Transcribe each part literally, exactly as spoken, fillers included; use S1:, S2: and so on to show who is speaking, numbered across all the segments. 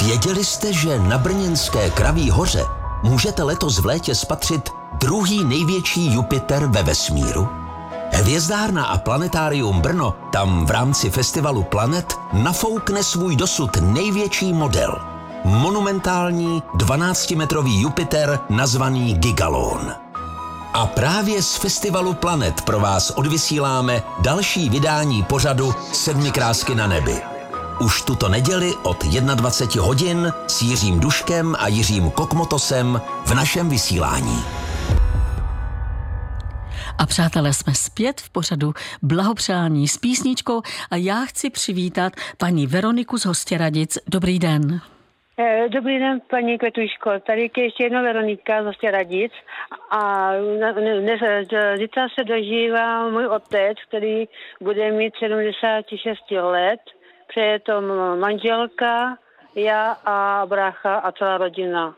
S1: Věděli jste, že na brněnské Kraví hoře můžete letos v létě spatřit druhý největší Jupiter ve vesmíru? Hvězdárna a planetárium Brno tam v rámci festivalu Planet nafoukne svůj dosud největší model. Monumentální dvanáctimetrový Jupiter nazvaný Gigalon. A právě z festivalu Planet pro vás odvysíláme další vydání pořadu Sedmi krásky na nebi. Už tuto neděli od dvacet jedna hodin s Jiřím Duškem a Jiřím Kokmotosem v našem vysílání.
S2: A přátelé, jsme zpět v pořadu Blahopřání s písničkou a já chci přivítat paní Veroniku z Hostěradic. Dobrý den.
S3: Dobrý den, paní Květuško. Tady je ještě jedno Veronika z Hostěradic a zítra se dožívá můj otec, který bude mít sedmdesát šest let. Přeje to manželka, já a brácha a celá rodina.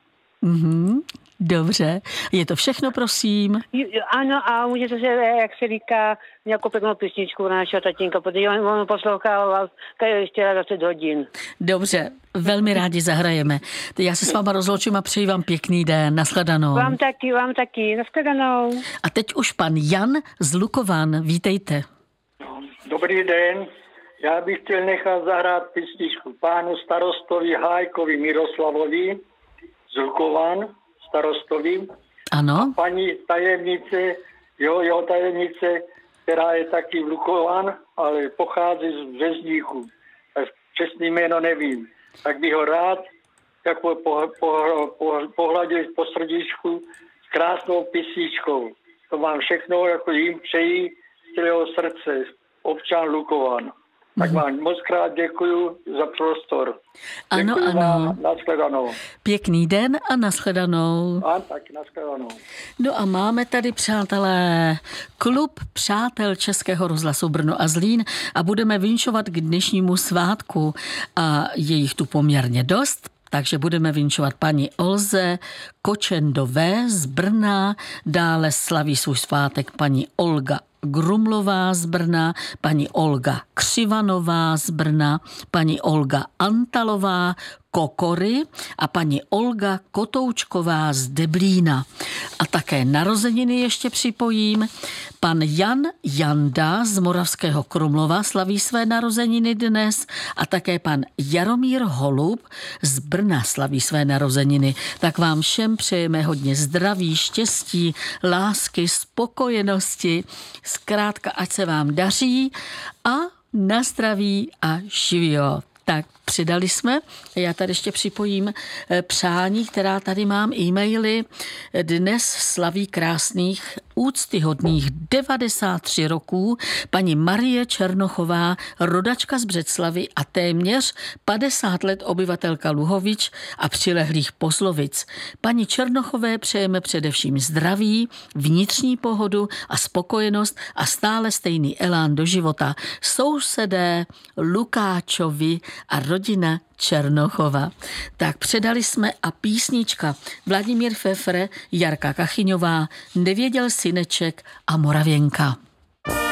S2: Mhm. Dobře. Je to všechno, prosím?
S3: Ano, a můžete se, jak se říká, nějakou pěknou písničku na našeho tatínka, protože on, on poslouchal ještě dvacet hodin.
S2: Dobře, velmi rádi zahrajeme. Já se s váma rozloučím a přeji vám pěkný den. Nashledanou.
S3: Vám taky, vám taky. Nashledanou.
S2: A teď už pan Jan z Lukovan. Vítejte.
S4: Dobrý den. Já bych chtěl nechat zahrát písničku pánu starostovi Hájkovi Miroslavovi z Lukovan, starostovi.
S2: Ano.
S4: A paní tajemnice, jo, jeho tajemnice, která je taky v Lukovan, ale pochází z Březníku. Tak přesný jméno nevím. Tak bych ho rád jako po, po, po, pohladil po srdíčku s krásnou písničkou. To mám všechno, jako jim přeji z celého srdce, občan Lukovan. Tak vám moc krát děkuju za prostor.
S2: Ano,
S4: děkuju
S2: ano.
S4: Vám, nashledanou.
S2: Pěkný den a nashledanou.
S4: A tak nashledanou.
S2: No a máme tady, přátelé, klub přátel Českého rozhlasu Brno a Zlín a budeme vinšovat k dnešnímu svátku a je jich tu poměrně dost. Takže budeme vinčovat paní Olze Kočendové z Brna, dále slaví svůj svátek paní Olga Grumlová z Brna, paní Olga Křivanová z Brna, paní Olga Antalová Kokory a paní Olga Kotoučková z Deblína. A také narozeniny ještě připojím. Pan Jan Janda z Moravského Krumlova slaví své narozeniny dnes a také pan Jaromír Holub z Brna slaví své narozeniny. Tak vám všem přejeme hodně zdraví, štěstí, lásky, spokojenosti. Zkrátka, ať se vám daří a na zdraví a živio. Tak přidali jsme, já tady ještě připojím přání, která tady mám, e-maily. Dnes slaví krásných, úctyhodných devadesát tři roků paní Marie Černochová, rodačka z Břeclavy a téměř padesát let obyvatelka Luhovič a přilehlých Poslovic. Paní Černochové přejeme především zdraví, vnitřní pohodu a spokojenost a stále stejný elán do života. Sousedé Lukáčovi a rodina Černochova. Tak předali jsme a písnička Vladimír Fefre, Jarka Kachyňová, Nevěděl syneček a Moravěnka.